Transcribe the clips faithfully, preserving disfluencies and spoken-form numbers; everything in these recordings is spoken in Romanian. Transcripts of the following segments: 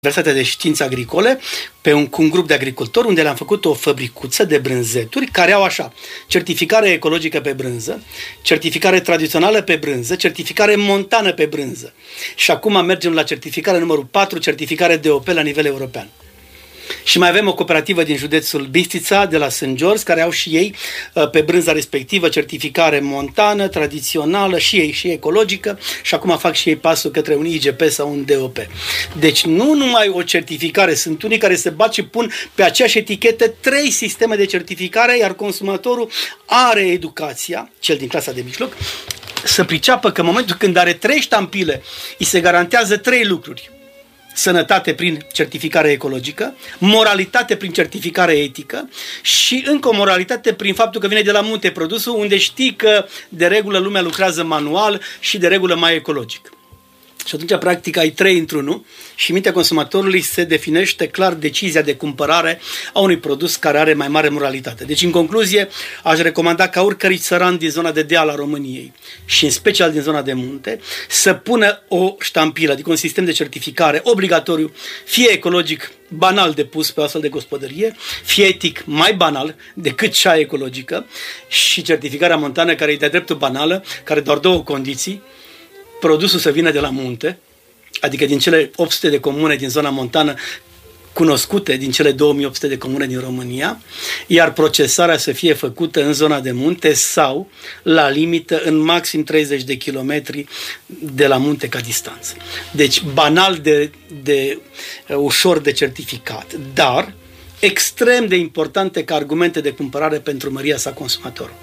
Universitatea de Științe Agricole, pe un, cu un grup de agricultori, unde le-am făcut o fabricuță de brânzeturi care au așa: certificare ecologică pe brânză, certificare tradițională pe brânză, certificare montană pe brânză. Și acum mergem la certificare numărul patru, certificare D O P la nivel european. Și mai avem o cooperativă din județul Bistrița, de la Saint George, care au și ei pe brânza respectivă certificare montană, tradițională, și ei și ecologică, și acum fac și ei pasul către un I G P sau un D O P. Deci nu numai o certificare, sunt unii care se bat și pun pe aceeași etichetă trei sisteme de certificare, iar consumatorul are educația, cel din clasa de mijloc, să priceapă că în momentul când are trei ștampile, îi se garantează trei lucruri: sănătate prin certificare ecologică, moralitate prin certificare etică și încă o moralitate prin faptul că vine de la munte produsul, unde știi că de regulă lumea lucrează manual și de regulă mai ecologic. Și atunci, practic, ai trei într-unul și în mintea consumatorului se definește clar decizia de cumpărare a unui produs care are mai mare moralitate. Deci, în concluzie, aș recomanda ca oricărui țăran din zona de deal a României și în special din zona de munte să pună o ștampilă, adică un sistem de certificare obligatoriu, fie ecologic, banal de pus pe o astfel de gospodărie, fie etic, mai banal decât cea ecologică, și certificarea montană, care e de-a dreptul banală, care doar două condiții: produsul să vină de la munte, adică din cele opt sute de comune din zona montană cunoscute, din cele două mii opt sute de comune din România, iar procesarea să fie făcută în zona de munte sau, la limită, în maxim treizeci de kilometri de la munte ca distanță. Deci, banal de, de ușor de certificat, dar extrem de importante ca argumente de cumpărare pentru măria sa consumator.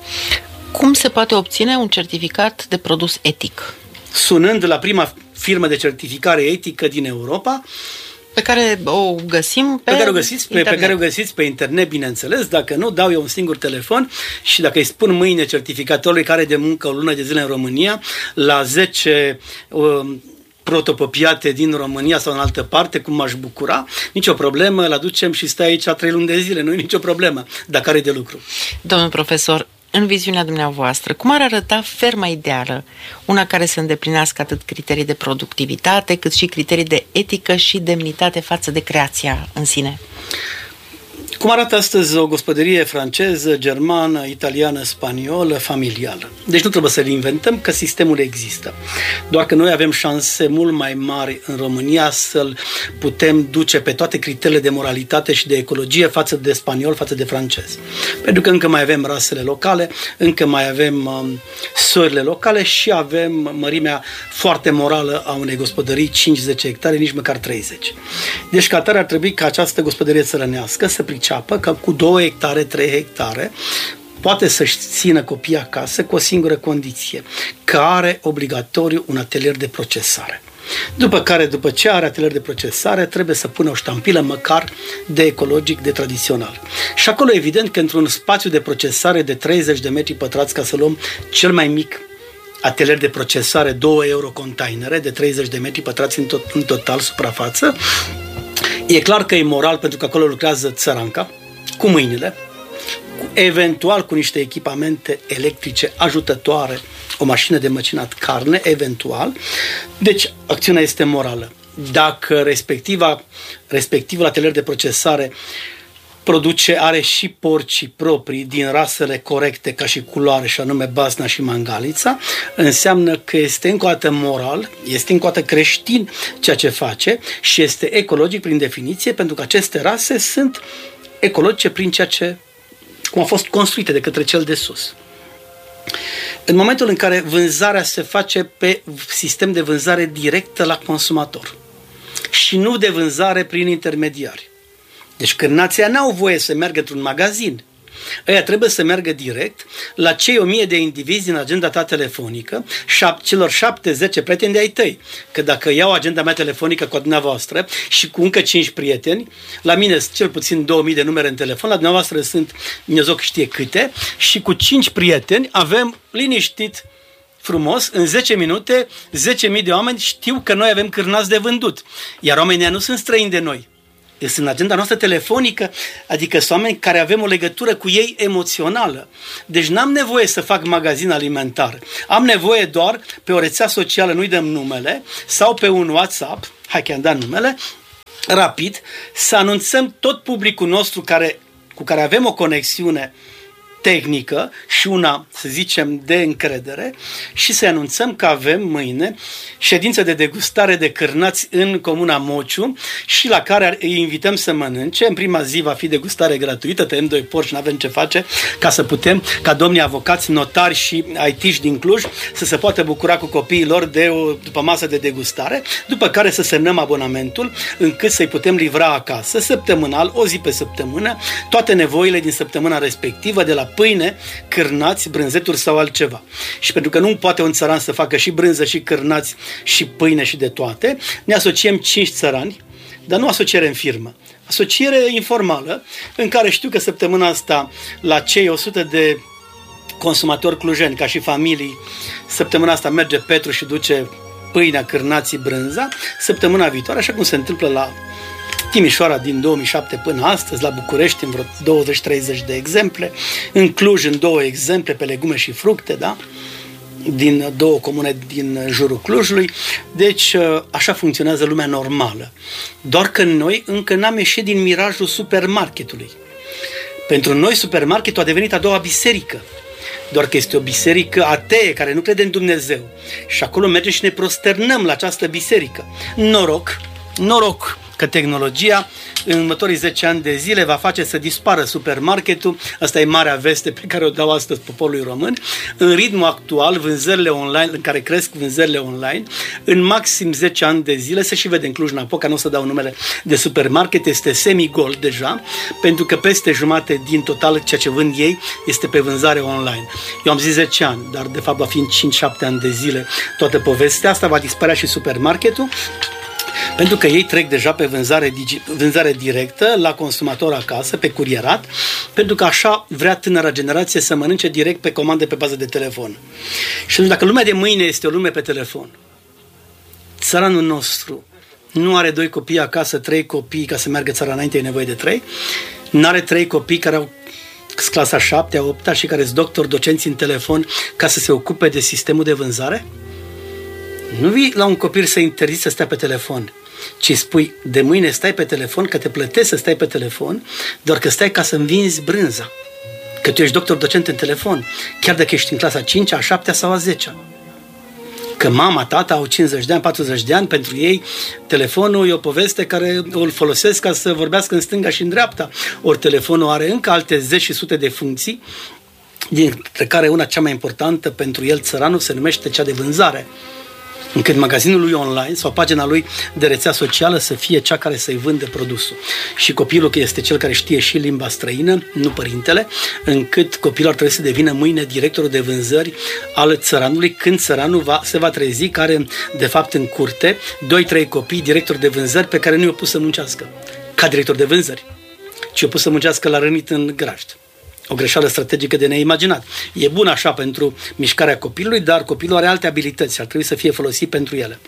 Cum se poate obține un certificat de produs etic? Sunând la prima firmă de certificare etică din Europa, pe care o găsim pe, pe care o găsiți pe, internet. pe care o găsiți pe internet, bineînțeles. Dacă nu, dau eu un singur telefon și dacă îi spun mâine certificatorului care are de muncă o lună de zile în România, la zece um, protopopiate din România sau în altă parte, cum m-aș bucura, nicio problemă, îl aducem și stă aici trei luni de zile, nu e nicio problemă, dacă are de lucru. Domnul profesor, în viziunea dumneavoastră, cum ar arăta ferma ideală? Una care să îndeplinească atât criterii de productivitate, cât și criterii de etică și demnitate față de creația în sine. Cum arată astăzi o gospodărie franceză, germană, italiană, spaniolă, familială? Deci nu trebuie să le inventăm, că sistemul există. Doar că noi avem șanse mult mai mari în România să-l putem duce pe toate criteriile de moralitate și de ecologie față de spaniol, față de francez. Pentru că încă mai avem rasele locale, încă mai avem um, sorile locale și avem mărimea foarte morală a unei gospodării, cinci zece hectare, nici măcar treizeci. Deci ca atare ar trebui ca această gospodărie țărănească să priceapă că cu două hectare, trei hectare poate să-și țină copiii acasă cu o singură condiție: că are obligatoriu un atelier de procesare. După care, după ce are atelier de procesare, trebuie să pună o ștampilă măcar de ecologic, de tradițional. Și acolo evident că într-un spațiu de procesare de treizeci de metri pătrați, ca să luăm cel mai mic atelier de procesare, doi euro containere de treizeci de metri pătrați în, tot, în total suprafață, e clar că e moral, pentru că acolo lucrează țăranca, cu mâinile, cu, eventual cu niște echipamente electrice ajutătoare, o mașină de măcinat carne, eventual. Deci, acțiunea este morală. Dacă respectiva, respectivul atelier de procesare produce, are și porcii proprii din rasele corecte ca și culoare, și anume Basna și Mangalița, înseamnă că este încă o dată moral, este încă o dată creștin ceea ce face și este ecologic prin definiție, pentru că aceste rase sunt ecologice prin ceea ce, cum au fost construite de către cel de sus. În momentul în care vânzarea se face pe sistem de vânzare directă la consumator și nu de vânzare prin intermediari, deci cârnații n-au voie să meargă într-un magazin. Ăia trebuie să meargă direct la cei o mie de indivizi din agenda ta telefonică, șap, celor șapte zece prieteni de ai tăi. Că dacă iau agenda mea telefonică cu a dumneavoastră și cu încă cinci prieteni, la mine sunt cel puțin două mii de numere în telefon, la dumneavoastră sunt Dumnezeu știe câte, și cu cinci prieteni avem liniștit, frumos, în zece minute, zece mii de oameni știu că noi avem cârnați de vândut. Iar oamenii nu sunt străini de noi. Sunt în agenda noastră telefonică, adică sunt oameni care avem o legătură cu ei emoțională. Deci n-am nevoie să fac magazin alimentar. Am nevoie doar pe o rețea socială, nu-i dăm numele, sau pe un WhatsApp, hai că i-am dat numele, rapid, să anunțăm tot publicul nostru care, cu care avem o conexiune tehnică și una, să zicem, de încredere și să anunțăm că avem mâine ședință de degustare de cârnați în Comuna Mociu și la care îi invităm să mănânce. În prima zi va fi degustare gratuită, tăiem doi porci, nu avem ce face, ca să putem, ca domnii avocați, notari și I T-și din Cluj să se poată bucura cu copiii lor de o după masă de degustare, după care să semnăm abonamentul încât să-i putem livra acasă, săptămânal, o zi pe săptămână, toate nevoile din săptămâna respectivă, de la pâine, cârnați, brânzeturi sau altceva. Și pentru că nu poate un țăran să facă și brânză și cârnați și pâine și de toate, ne asociem cinci țărani, dar nu asociere în firmă. Asociere informală, în care știu că săptămâna asta, la cei o sută de consumatori clujeni, ca și familii, săptămâna asta merge Petru și duce pâinea, cârnații, brânza, săptămâna viitoare, așa cum se întâmplă la Timișoara din două mii șapte până astăzi, la București în vreo douăzeci treizeci de exemple, în Cluj în două exemple pe legume și fructe, da? Din două comune din jurul Clujului. Deci așa funcționează lumea normală. Doar că noi încă n-am ieșit din mirajul supermarketului. Pentru noi supermarketul a devenit a doua biserică. Doar că este o biserică atee care nu crede în Dumnezeu. Și acolo mergem și ne prosternăm la această biserică. Noroc, noroc că tehnologia în următorii zece ani de zile va face să dispară supermarketul. Asta e marea veste pe care o dau astăzi poporului român. În ritmul actual, vânzările online, în care cresc vânzările online, în maxim zece ani de zile, se și vede în Cluj-Napoca, nu o să dau numele de supermarket, este semi-gol deja, pentru că peste jumate din total ceea ce vând ei este pe vânzare online. Eu am zis zece ani, dar de fapt va fi în cinci șapte ani de zile toată povestea asta, va dispărea și supermarketul, pentru că ei trec deja pe vânzare, digi- vânzare directă la consumator acasă, pe curierat, pentru că așa vrea tânăra generație să mănânce direct pe comandă pe bază de telefon. Și dacă lumea de mâine este o lume pe telefon, țăranul nostru nu are doi copii acasă, trei copii, ca să meargă țara înainte e nevoie de trei, nu are trei copii care au clasa șaptea, opta și care sunt doctori, docenți în telefon ca să se ocupe de sistemul de vânzare? Nu vii la un copil să interziți să stea pe telefon, ci spui, de mâine stai pe telefon, că te plătesc să stai pe telefon, doar că stai ca să-mi vinzi brânza. Că tu ești doctor docent în telefon, chiar dacă ești în clasa a cincea, a șaptea sau a zecea. Că mama, tata au cincizeci de ani, patruzeci de ani, pentru ei telefonul e o poveste care îl folosesc ca să vorbească în stânga și în dreapta. Ori telefonul are încă alte zeci și sute de funcții, dintre care una cea mai importantă pentru el, țăranul, se numește cea de vânzare. Încât magazinul lui online sau pagina lui de rețea socială să fie cea care să-i vândă produsul. Și copilul că este cel care știe și limba străină, nu părintele, încât copilul ar trebui să devină mâine directorul de vânzări al țăranului, când țăranul va, se va trezi, care de fapt în curte, doi trei copii directori de vânzări pe care nu i-au pus să muncească ca director de vânzări, ci i-au pus să muncească la rănit în grajd. O greșeală strategică de neimaginat. E bun așa pentru mișcarea copilului, dar copilul are alte abilități și ar trebui să fie folosit pentru ele.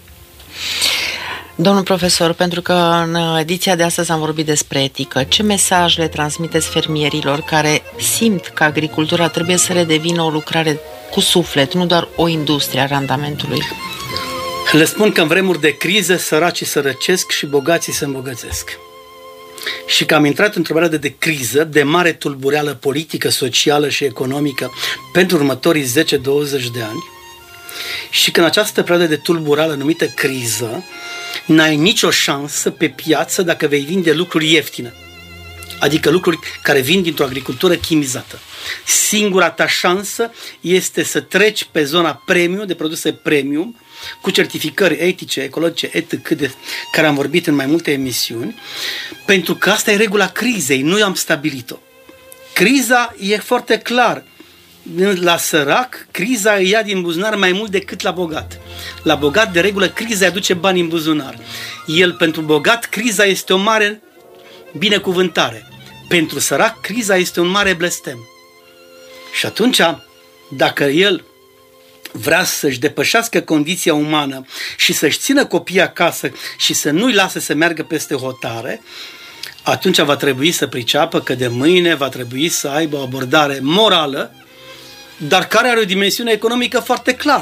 Domnul profesor, pentru că în ediția de astăzi am vorbit despre etică, ce mesaj le transmiteți fermierilor care simt că agricultura trebuie să redevină o lucrare cu suflet, nu doar o industrie a randamentului? Le spun că în vremuri de criză săracii sărăcesc și bogații se îmbogățesc. Și că am intrat într-o perioadă de criză, de mare tulbureală politică, socială și economică pentru următorii zece douăzeci de ani și că în această perioadă de tulbureală numită criză n-ai nicio șansă pe piață dacă vei vinde lucruri ieftine, adică lucruri care vin dintr-o agricultură chimizată. Singura ta șansă este să treci pe zona premium, de produse premium, cu certificări etice, ecologice, et cetera, de care am vorbit în mai multe emisiuni, pentru că asta e regula crizei, nu am stabilit-o. Criza e foarte clar. La sărac, criza îi ia din buzunar mai mult decât la bogat. La bogat, de regulă, criza îi aduce bani în buzunar. El, pentru bogat, criza este o mare binecuvântare. Pentru sărac, criza este un mare blestem. Și atunci, dacă el vrea să-și depășească condiția umană și să-și țină copiii acasă și să nu-i lase să meargă peste hotare, atunci va trebui să priceapă că de mâine va trebui să aibă o abordare morală, dar care are o dimensiune economică foarte clară.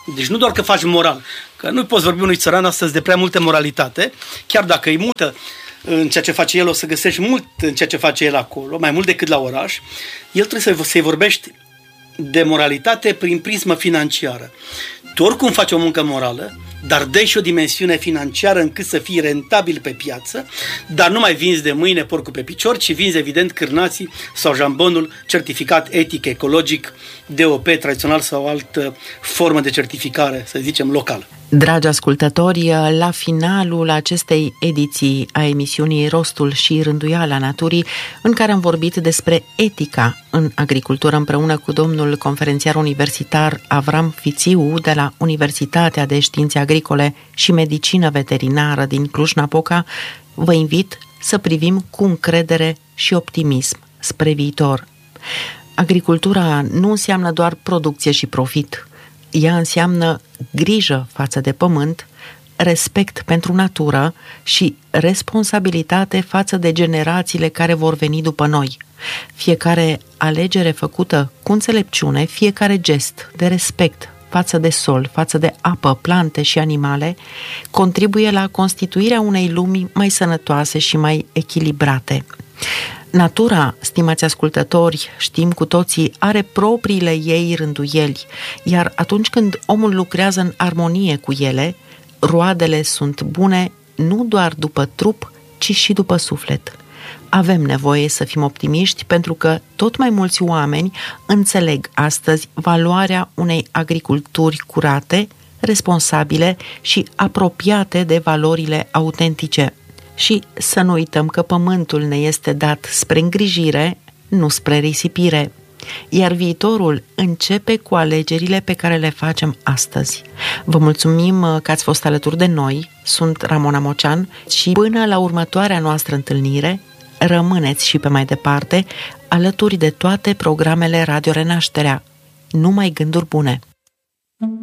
Deci nu doar că faci moral, că nu poți vorbi unui țăran astăzi de prea multă moralitate, chiar dacă e multă în ceea ce face el, o să găsești mult în ceea ce face el acolo, mai mult decât la oraș. El trebuie să-i vorbești de moralitate prin prismă financiară. Tu oricum faci o muncă morală, dar dai și o dimensiune financiară încât să fii rentabil pe piață, dar nu mai vinzi de mâine porcul pe picior, ci vinzi evident cârnații sau jambonul certificat etic, ecologic, D O P tradițional sau altă formă de certificare, să zicem, locală. Dragi ascultători, la finalul acestei ediții a emisiunii Rostul și Rânduiala Naturii, în care am vorbit despre etica în agricultură împreună cu domnul conferențiar universitar Avram Fițiu de la Universitatea de Științe Agricole și Medicină Veterinară din Cluj-Napoca, vă invit să privim cu încredere și optimism spre viitor. Agricultura nu înseamnă doar producție și profit. Ea înseamnă grijă față de pământ, respect pentru natură și responsabilitate față de generațiile care vor veni după noi. Fiecare alegere făcută cu înțelepciune, fiecare gest de respect față de sol, față de apă, plante și animale, contribuie la constituirea unei lumi mai sănătoase și mai echilibrate. Natura, stimați ascultători, știm cu toții, are propriile ei rânduieli, iar atunci când omul lucrează în armonie cu ele, roadele sunt bune nu doar după trup, ci și după suflet. Avem nevoie să fim optimiști pentru că tot mai mulți oameni înțeleg astăzi valoarea unei agriculturi curate, responsabile și apropiate de valorile autentice. Și să nu uităm că pământul ne este dat spre îngrijire, nu spre risipire. Iar viitorul începe cu alegerile pe care le facem astăzi. Vă mulțumim că ați fost alături de noi, sunt Ramona Mocean și până la următoarea noastră întâlnire, rămâneți și pe mai departe alături de toate programele Radio Renașterea. Numai gânduri bune!